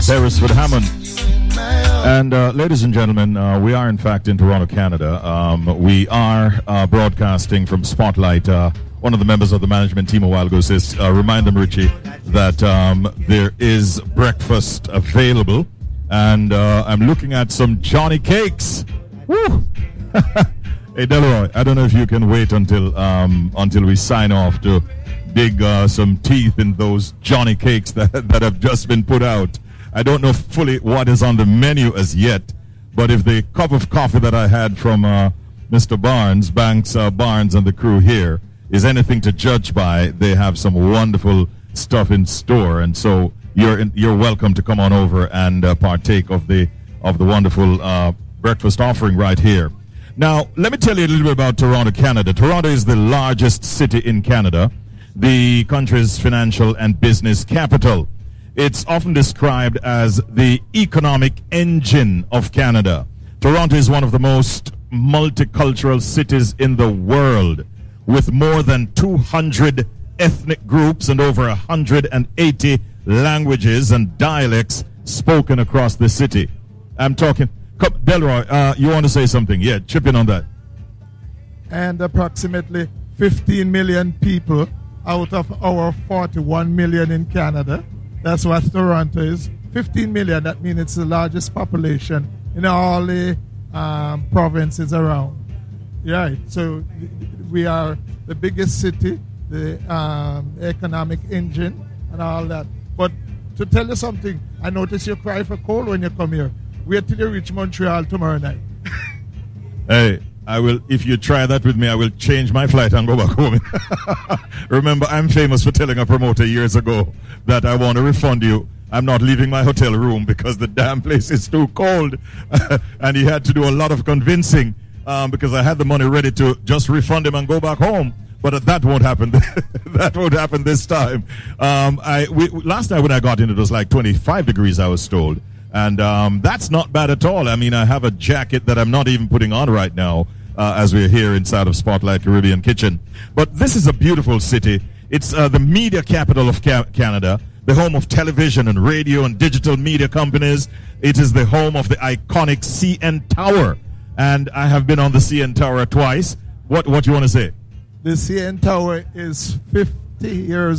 Beresford Hammond. And ladies and gentlemen, we are in fact in Toronto, Canada. We are broadcasting from Spotlight. One of the members of the management team a while ago says, remind them, Richie, that there is breakfast available. And I'm looking at some Johnny Cakes. Woo! Hey, Delroy, I don't know if you can wait until we sign off to dig some teeth in those Johnny Cakes that have just been put out. I don't know fully what is on the menu as yet, but if the cup of coffee that I had from Mr. Barnes, Banks Barnes and the crew here, is anything to judge by, they have some wonderful stuff in store, and so you're welcome to come on over and partake of the wonderful breakfast offering right here. Now, let me tell you a little bit about Toronto, Canada. Toronto is the largest city in Canada, the country's financial and business capital. It's often described as the economic engine of Canada. Toronto is one of the most multicultural cities in the world, with more than 200 ethnic groups and over 180 languages and dialects spoken across the city. I'm talking... Delroy, you want to say something? Yeah, chip in on that. And approximately 15 million people out of our 41 million in Canada. That's what Toronto is. 15 million, that means it's the largest population in all the provinces around. Right, so we are the biggest city, the economic engine and all that. But to tell you something, I notice you cry for cold when you come here. Wait till you reach Montreal tomorrow night. Hey, I will. If you try that with me, I will change my flight and go back home. Remember, I'm famous for telling a promoter years ago that I want to refund you. I'm not leaving my hotel room because the damn place is too cold. And he had to do a lot of convincing because I had the money ready to just refund him and go back home. But that won't happen. That won't happen this time. Last night when I got in, it was like 25 degrees, I was told. And that's not bad at all. I mean, I have a jacket that I'm not even putting on right now as we're here inside of Spotlight Caribbean Kitchen. But this is a beautiful city. It's the media capital of Canada, the home of television and radio and digital media companies. It is the home of the iconic CN Tower. And I have been on the CN Tower twice. What do you want to say? The CN Tower is 50 years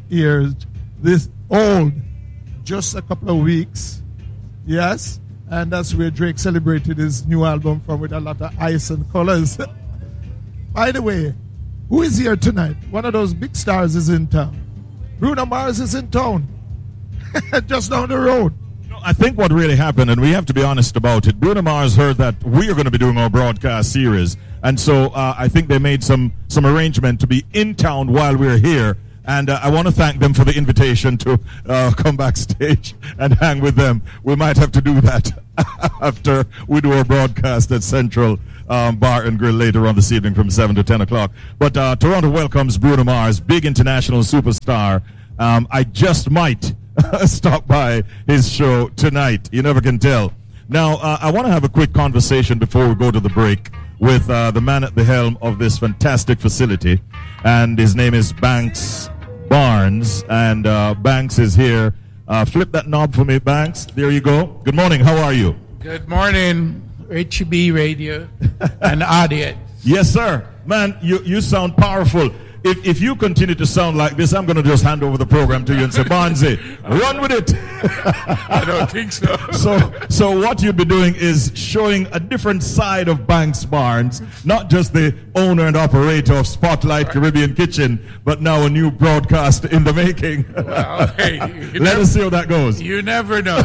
this old, just a couple of weeks. Yes, and that's where Drake celebrated his new album from, with a lot of ice and colors. By the way, who is here tonight? One of those big stars is in town. Bruno Mars is in town, just down the road. I think what really happened, and we have to be honest about it, Bruno Mars heard that we are going to be doing our broadcast series, and so I think they made some arrangement to be in town while we're here. And I want to thank them for the invitation to come backstage and hang with them. We might have to do that after we do our broadcast at Central Bar and Grill later on this evening from 7 to 10 o'clock. But Toronto welcomes Bruno Mars, big international superstar. I just might stop by his show tonight. You never can tell. Now, I want to have a quick conversation before we go to the break with the man at the helm of this fantastic facility. And his name is Banks Barnes, and Banks is here. Flip that knob for me, Banks. There you go. Good morning. How are you? Good morning, Richie B Radio and audience. Yes, sir. Man, you sound powerful. If you continue to sound like this, I'm going to just hand over the program to you and say, Barnesy, run with it. I don't think so. So what you'll be doing is showing a different side of Banks Barnes, not just the owner and operator of Spotlight Caribbean Kitchen, but now a new broadcast in the making. Well, hey, Let us see how that goes. You never know.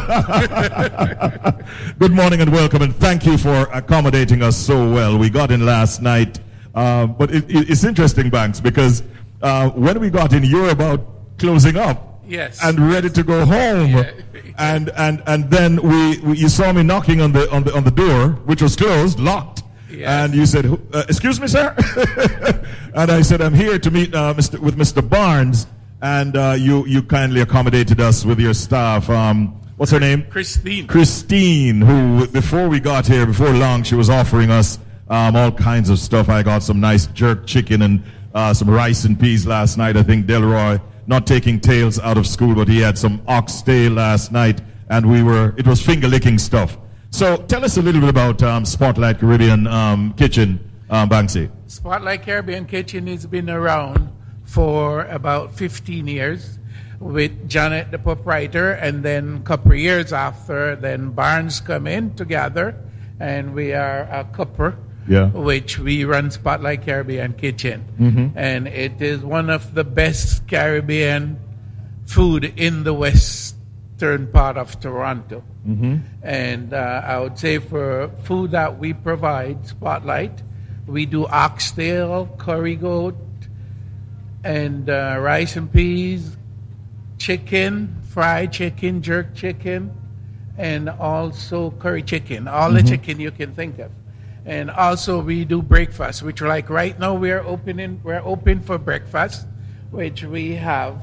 Good morning and welcome, and thank you for accommodating us so well. We got in last night. But it's interesting, Banks, because when we got in, you were about closing up. Yes. And ready to go home. Yeah. And then you saw me knocking on the door, which was closed, locked. Yes. And you said, "Excuse me, sir." And I said, "I'm here to meet with Mr. Barnes." And you kindly accommodated us with your staff. What's her name? Christine. Christine, who before we got here, before long, she was offering us all kinds of stuff. I got some nice jerk chicken and some rice and peas last night. I think Delroy, not taking tails out of school, but he had some oxtail last night and it was finger-licking stuff. So tell us a little bit about Spotlight Caribbean Kitchen, Banksy. Spotlight Caribbean Kitchen has been around for about 15 years with Janet, the proprietor, and then a couple of years after, then Barnes come in together, and we are a couple, which we run Spotlight Caribbean Kitchen. And it is one of the best Caribbean food in the western part of Toronto. And I would say for food that we provide, Spotlight, we do oxtail, curry goat, and rice and peas, chicken, fried chicken, jerk chicken, and also curry chicken, all the chicken you can think of. And also we do breakfast, which like right now we're open for breakfast, which we have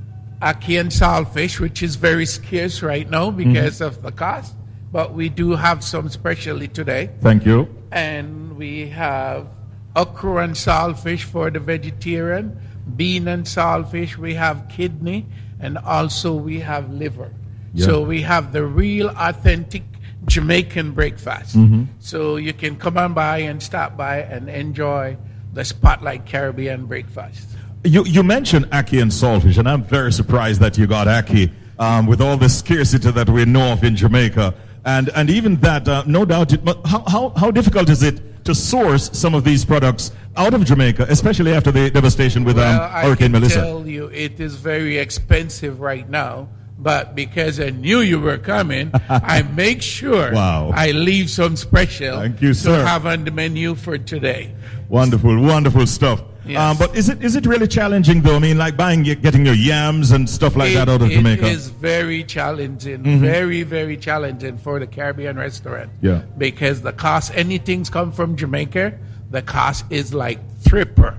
ackee and saltfish, which is very scarce right now because of the cost, but we do have some specially today. Thank you. And we have okra and saltfish for the vegetarian, bean and saltfish, we have kidney, and also we have liver. So we have the real authentic Jamaican breakfast. So you can come on by and stop by and enjoy the Spotlight Caribbean breakfast. You mentioned ackee and saltfish, and I'm very surprised that you got ackee with all the scarcity that we know of in Jamaica. And even that, no doubt, how difficult is it to source some of these products out of Jamaica, especially after the devastation with Hurricane Melissa? I can tell you it is very expensive right now, but because I knew you were coming, I make sure I leave some special Thank you, sir. to have on the menu for today. Wonderful, wonderful stuff. Yes. But is it really challenging though? I mean, like getting your yams and stuff like that out of Jamaica. It is very challenging, very, very challenging for the Caribbean restaurant. Yeah. Because the cost, anything's come from Jamaica, the cost is like triple.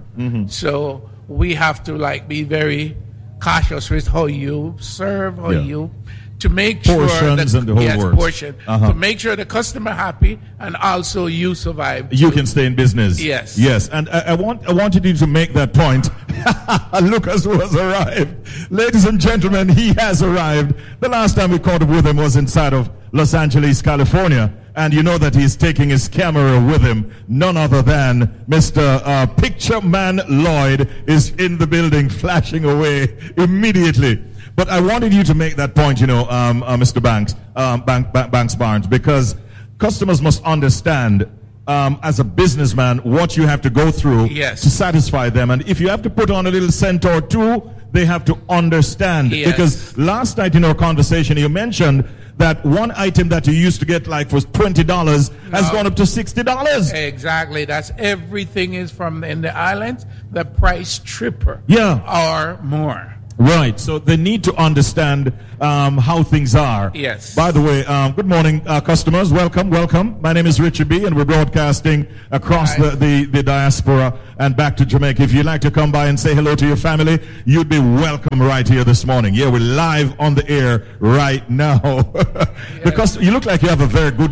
So we have to like be very cautious with how you serve, how you to make portions sure and the whole works. Portion to make sure the customer happy and also you survive. You can stay in business. Yes. And I wanted you to make that point. Lucas who has arrived. Ladies and gentlemen, he has arrived. The last time we caught up with him was inside of Los Angeles, California. And you know that he's taking his camera with him. None other than Mr. Picture Man Lloyd is in the building, flashing away immediately. But I wanted you to make that point, Mr. Banks Barnes, because customers must understand, as a businessman, what you have to go through to satisfy them. And if you have to put on a little cent or two, they have to understand. Because last night in our conversation, you mentioned that one item that you used to get like was $20 has gone up to $60. Exactly. That's everything is from in the islands. The price triple or more. Right, so they need to understand how things are. Yes. By the way, good morning, customers. Welcome. My name is Richard B., and we're broadcasting across the diaspora and back to Jamaica. If you'd like to come by and say hello to your family, you'd be welcome right here this morning. Yeah, we're live on the air right now. Because you look like you have a very good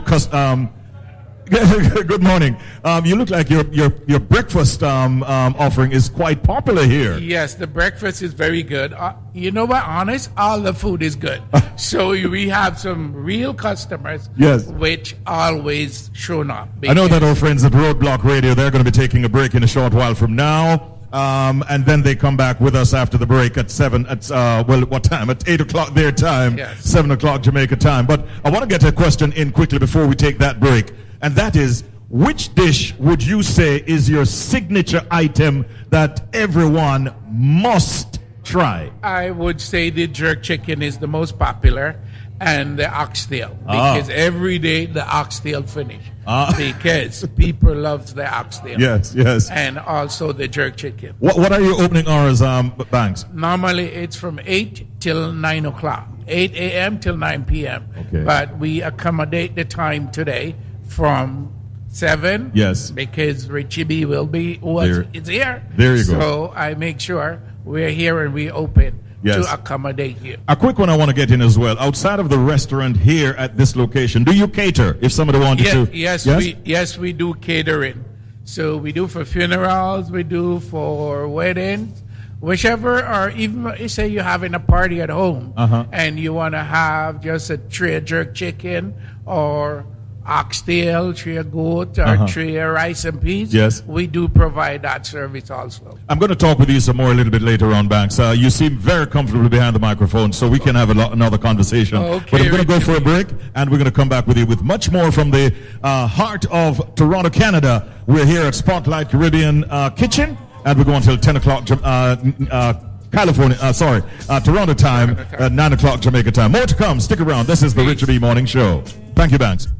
good morning. You look like your breakfast offering is quite popular here. Yes, the breakfast is very good. You know what? Honest, all the food is good. So we have some real customers, which always shown up. I know that our friends at Roadblock Radio, they're going to be taking a break in a short while from now. And then they come back with us after the break at 7, what time? At 8 o'clock their time, 7 o'clock Jamaica time. But I want to get a question in quickly before we take that break. And that is, which dish would you say is your signature item that everyone must try? I would say the jerk chicken is the most popular, and the oxtail, because every day the oxtail finish. Because people love the oxtail. Yes. And also the jerk chicken. What are your opening hours, Banks? Normally it's from 8 till 9 o'clock. 8 a.m. till 9 p.m. Okay. But we accommodate the time today from 7. Yes. Because Richie B will be it's here. There you go. So I make sure we're here and we open to accommodate you. A quick one I want to get in as well. Outside of the restaurant here at this location, do you cater if somebody wanted to? Yes, we do catering. So we do for funerals, we do for weddings, whichever, or even say you're having a party at home Uh-huh. and you want to have just a tray of jerk chicken or oxtail, tray of goat, or Uh-huh. tray of rice and peas. Yes. We do provide that service also. I'm going to talk with you some more a little bit later on, Banks. You seem very comfortable behind the microphone, so we can have another conversation. Okay, But I'm going to go Richard. for a break, and we're going to come back with you with much more from the heart of Toronto, Canada. We're here at Spotlight Caribbean Kitchen, and we're going until 10 o'clock Toronto time, 9 o'clock Jamaica time. More to come. Stick around. This is the Richard E. Morning Show. Thank you, Banks.